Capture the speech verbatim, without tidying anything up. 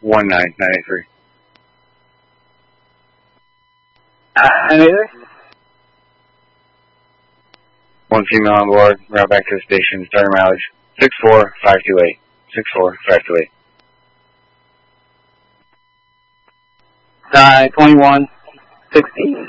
one nine nine eight three. Uh, and either? One female on board, route back to the station, starting mileage six four five two eight. six four five two eight. Uh, twenty-one sixteen.